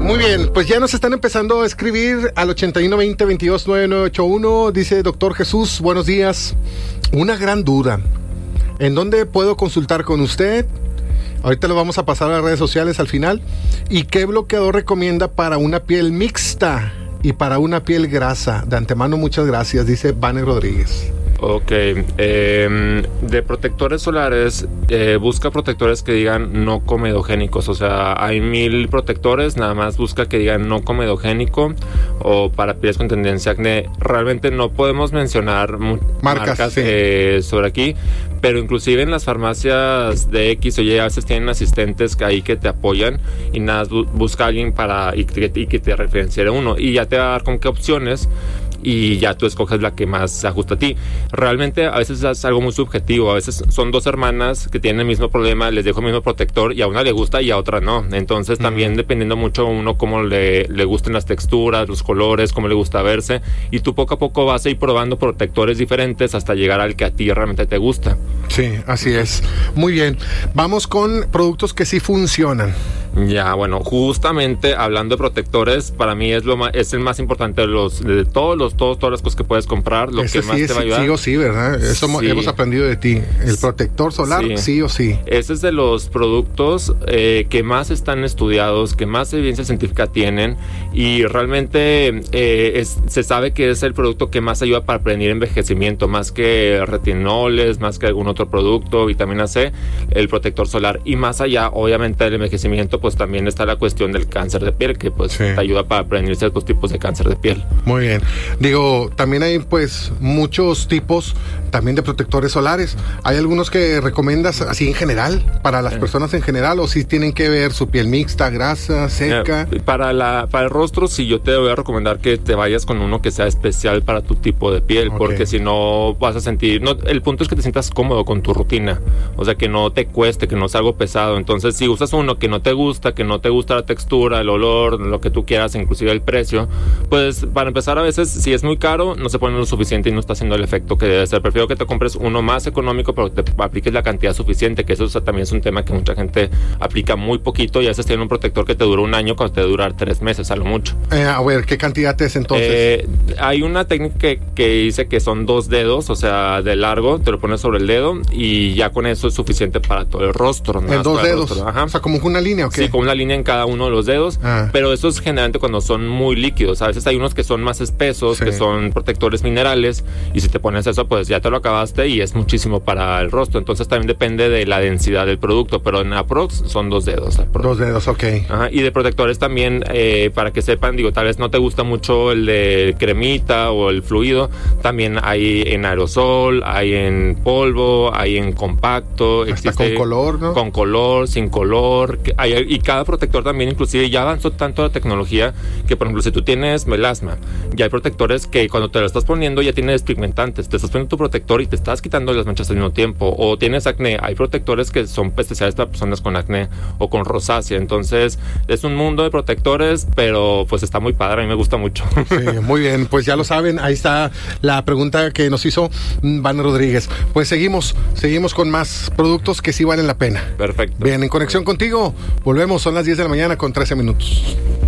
Muy bien, pues ya nos están empezando a escribir al 8120-229981. Dice doctor Jesús, buenos días. Una gran duda. ¿En dónde puedo consultar con usted? Ahorita lo vamos a pasar a las redes sociales al final. ¿Y qué bloqueador recomienda para una piel mixta y para una piel grasa? De antemano, muchas gracias, dice Vane Rodríguez. Ok, de protectores solares, busca protectores que digan no comedogénicos. O sea, hay 1000 protectores, nada más busca que digan no comedogénico o para pieles con tendencia a acné. Realmente no podemos mencionar marcas sí. Sobre aquí, pero inclusive en las farmacias de X o Y a veces tienen asistentes ahí que te apoyan y nada, busca a alguien y que te referenciere uno y ya te va a dar con qué opciones y ya tú escoges la que más se ajusta a ti. Realmente a veces es algo muy subjetivo, a veces son dos hermanas que tienen el mismo problema, les dejo el mismo protector y a una le gusta y a otra no. Entonces también dependiendo mucho uno cómo le gusten las texturas, los colores, cómo le gusta verse, y tú poco a poco vas a ir probando protectores diferentes hasta llegar al que a ti realmente te gusta. Sí, así es. Muy bien, vamos con productos que sí funcionan. Ya, bueno, justamente hablando de protectores, para mí es el más importante de todas las cosas que puedes comprar, lo ese que más te va a ayudar. Sí o sí, ¿verdad? Eso sí. Hemos aprendido de ti. El protector solar, sí o sí. Ese es de los productos que más están estudiados, que más evidencia científica tienen y realmente se sabe que es el producto que más ayuda para prevenir envejecimiento, más que retinoles, más que algún otro producto, vitamina C, el protector solar. Y más allá, obviamente, del envejecimiento, pues también está la cuestión del cáncer de piel, que pues te ayuda para prevenir ciertos tipos de cáncer de piel. Muy bien. Digo, también hay pues muchos tipos también de protectores solares. ¿Hay algunos que recomiendas así en general, para las personas en general, o si tienen que ver su piel mixta, grasa, seca? Para el rostro, sí, yo te voy a recomendar que te vayas con uno que sea especial para tu tipo de piel, porque si no vas a sentir... el punto es que te sientas cómodo con tu rutina, o sea, que no te cueste, que no sea algo pesado. Entonces, si usas uno que no te gusta la textura, el olor, lo que tú quieras, inclusive el precio, pues para empezar a veces, si es muy caro, no se pone lo suficiente y no está haciendo el efecto que debe ser. Prefiero que te compres uno más económico, pero que te apliques la cantidad suficiente, que eso también es un tema que mucha gente aplica muy poquito y a veces tiene un protector que te dura un año cuando te debe durar 3 meses, a lo mucho. A ver, ¿qué cantidad es entonces? Hay una técnica que dice que son 2 dedos, o sea, de largo, te lo pones sobre el dedo y ya con eso es suficiente para todo el rostro. ¿En 2 dedos? O sea, como una línea, ¿o qué? Sí, con una línea en cada uno de los dedos, pero eso es generalmente cuando son muy líquidos. A veces hay unos que son más espesos, que son protectores minerales, y si te pones eso, pues ya te lo acabaste y es muchísimo para el rostro. Entonces también depende de la densidad del producto, pero en aprox son 2 dedos. 2 dedos, ok. Y de protectores también, para que sepan, digo, tal vez no te gusta mucho el de cremita o el fluido, también hay en aerosol, hay en polvo, hay en compacto. Hasta con color, ¿no? Con color, sin color, y cada protector también, inclusive ya avanzó tanto la tecnología que, por ejemplo, si tú tienes melasma, ya hay protectores que cuando te lo estás poniendo ya tienes pigmentantes, te estás poniendo tu protector y te estás quitando las manchas al mismo tiempo. O tienes acné, hay protectores que son especiales para personas con acné o con rosácea. Entonces es un mundo de protectores, pero pues está muy padre, a mí me gusta mucho. Sí, muy bien, pues ya lo saben, ahí está la pregunta que nos hizo Vane Rodríguez. Pues seguimos con más productos que sí valen la pena. Perfecto. Bien, en conexión contigo, volvemos, son las 10 de la mañana con 13 minutos.